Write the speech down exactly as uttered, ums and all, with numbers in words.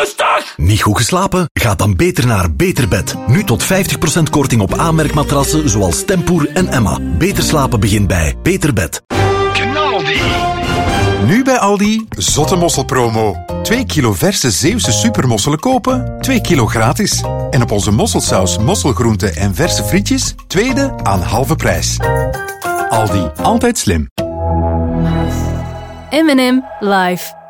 rustig! Niet goed geslapen? Ga dan beter naar Beterbed. Nu tot vijftig procent korting op aanmerkmatrassen zoals Tempoer en Emma. Beter slapen begint bij Beterbed. Knaldi! Nu bij Aldi, zotte mosselpromo. twee kilo verse Zeeuwse supermosselen kopen, twee kilo gratis. En op onze mosselsaus, mosselgroenten en verse frietjes, tweede aan halve prijs. Aldi, altijd slim. M en M live.